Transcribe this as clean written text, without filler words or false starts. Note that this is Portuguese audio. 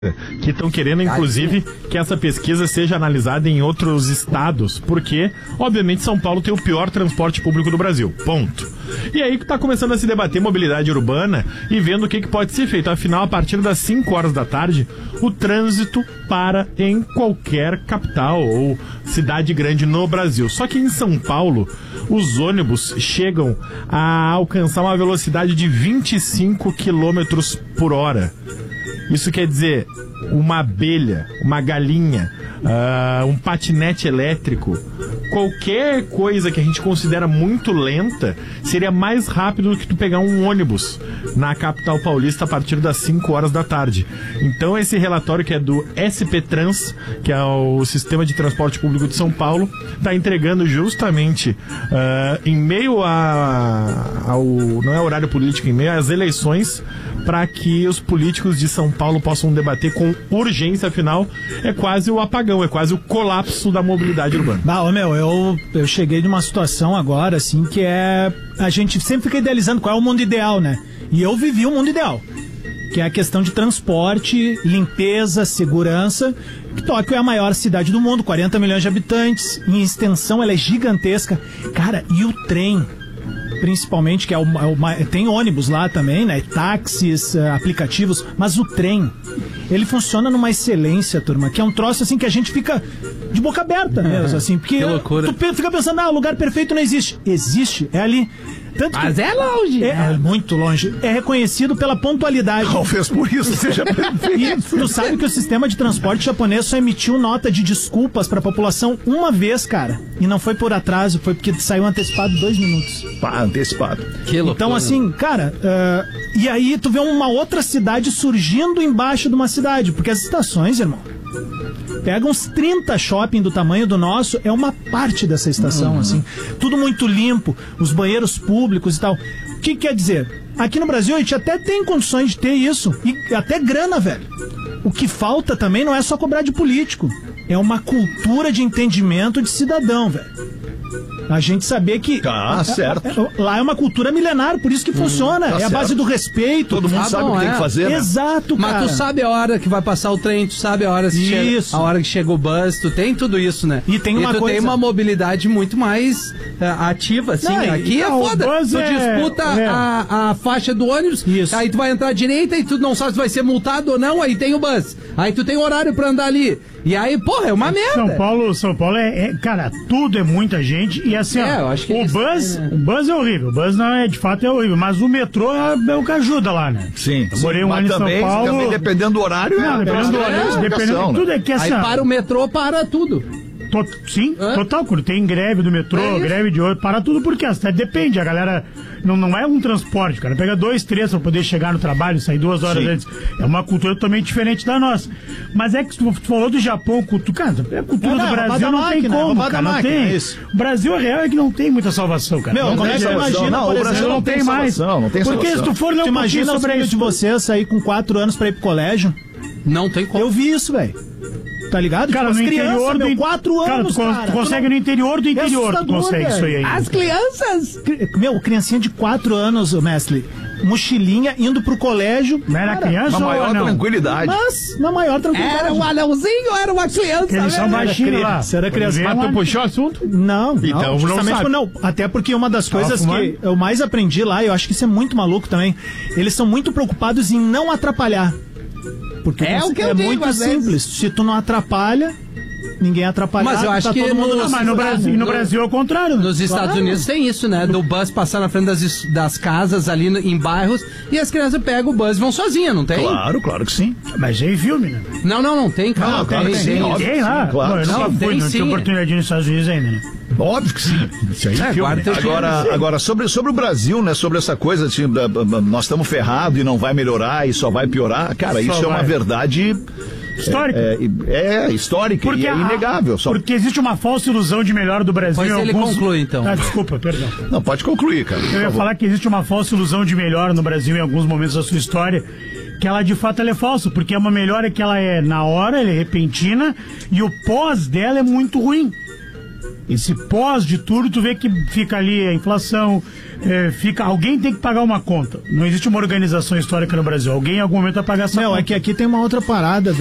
que estão querendo, inclusive, que essa pesquisa seja analisada em outros estados, porque, obviamente, São Paulo tem o pior transporte público do Brasil, ponto. E aí que está começando a se debater mobilidade urbana e vendo o que pode ser feito. Afinal, a partir das 5 horas da tarde, o trânsito para em qualquer capital ou cidade grande no Brasil. Só que em São Paulo, os ônibus chegam a alcançar uma velocidade de 25 km por hora. Isso quer dizer, uma abelha, uma galinha, um patinete elétrico, qualquer coisa que a gente considera muito lenta, seria mais rápido do que tu pegar um ônibus na capital paulista a partir das 5 horas da tarde. Então esse relatório, que é do SP Trans, que é o Sistema de Transporte Público de São Paulo, está entregando justamente em meio ao... não é horário político, em meio às eleições, para que os políticos de São Paulo possam debater com urgência. Afinal, é quase o apagão, é quase o colapso da mobilidade urbana. Eu cheguei de uma situação agora, assim, que é... A gente sempre fica idealizando qual é o mundo ideal, né? E eu vivi o mundo ideal, que é a questão de transporte, limpeza, segurança. Tóquio é a maior cidade do mundo, 40 milhões de habitantes, em extensão ela é gigantesca. Cara, e o trem? Principalmente, que tem ônibus lá também, né? Táxis, aplicativos, mas o trem, ele funciona numa excelência, turma, que é um troço assim que a gente fica de boca aberta mesmo, assim, porque tu fica pensando, o lugar perfeito não existe. Existe, é ali. Tanto mas é longe. É muito longe. É reconhecido pela pontualidade. Talvez por isso seja perfeito. E tu sabe que o sistema de transporte japonês só emitiu nota de desculpas pra população uma vez, cara. E não foi por atraso, foi porque saiu antecipado 2 minutos. Antecipado. Que loucura. Então, assim, cara, e aí tu vê uma outra cidade surgindo embaixo de uma cidade. Porque as estações, irmão, pega uns 30 shopping do tamanho do nosso, é uma parte dessa estação, assim. Tudo muito limpo, os banheiros públicos e tal. O que quer dizer? Aqui no Brasil a gente até tem condições de ter isso, e até grana, velho. O que falta também não é só cobrar de político, é uma cultura de entendimento de cidadão, velho. A gente saber que... certo. Lá é uma cultura milenar, por isso que funciona. É a base do respeito. Todo mundo sabe o que tem que fazer, né? Exato, cara. Mas tu sabe a hora que vai passar o trem, tu sabe a hora a hora que chega o bus, tu tem tudo isso, né? E tem uma tu coisa... tem uma mobilidade muito mais ativa, assim. Não, aqui é foda. Tu disputa a faixa do ônibus, isso. Aí tu vai entrar à direita e tu não sabe se vai ser multado ou não, aí tem o bus. Aí tu tem horário pra andar ali. E aí, porra, é uma merda. São Paulo cara, tudo é muita gente. E assim, eu acho que o bus é horrível. O bus não é, de fato, é horrível. Mas o metrô é o que ajuda lá, né? Sim. Eu morei um ano em São Paulo. Também, dependendo do horário, dependendo do horário, dependendo de tudo, é que assim. Aí para o metrô, para tudo. Sim, total. Quando tem greve do metrô, greve de ônibus, para tudo, porque a cidade depende. A galera não é um transporte, cara. Pega 2, 3 pra poder chegar no trabalho, sair 2 horas antes. É uma cultura totalmente diferente da nossa. Mas é que tu falou do Japão, cara, a cultura do Brasil não tem como, cara. Não tem. O Brasil, a real é que não tem muita salvação, cara. Como é que você imagina, o Brasil não tem mais. Porque se tu for ler um pouquinho sobre isso de você sair com 4 anos pra ir pro colégio, não tem como. Eu vi isso, velho. Tá ligado? Cara, no interior do 4 anos, cara. Tu consegue no interior do interior, tu consegue isso aí. As crianças! Criancinha de 4 anos, mestre, mochilinha, indo pro colégio. Não era criança ou maior não? Tranquilidade. Mas, na maior tranquilidade. Era um anãozinho ou era uma criança? Eles são baixinhos lá. Era criança. Mas tu puxou o assunto? Não, então justamente não. Até porque uma das coisas que eu mais aprendi lá, eu acho que isso é muito maluco também, eles são muito preocupados em não atrapalhar. Porque o que eu digo, muito simples. Se tu não atrapalha, ninguém atrapalha. Mas eu acho que mas no Brasil é o contrário. Nos Estados Unidos tem isso, né? Do bus passar na frente das casas ali em bairros e as crianças pegam o bus e vão sozinhas, não tem? Claro que sim. Mas é em filme, né? Não tem, cara. Não, claro que sim. Tem lá. Claro. Eu nunca fui, não tive oportunidade nos Estados Unidos ainda, né? Óbvio que sim. Isso aí é filme. Agora sobre o Brasil, né? Sobre essa coisa, assim, nós estamos ferrados e não vai melhorar e só vai piorar. Cara, isso é uma verdade histórica. Histórica porque e é inegável. Porque existe uma falsa ilusão de melhor do Brasil. Pois ele conclui, então. Desculpa, perdão. Não, pode concluir, cara. Eu ia falar que existe uma falsa ilusão de melhor no Brasil em alguns momentos da sua história, que ela de fato ela é falsa, porque é uma melhora que ela é na hora, ela é repentina, e o pós dela é muito ruim. esse pós de tudo, tu vê que fica ali a inflação, alguém tem que pagar uma conta. Não existe uma organização histórica no Brasil. Alguém em algum momento vai pagar essa conta. Não, é que aqui tem uma outra parada.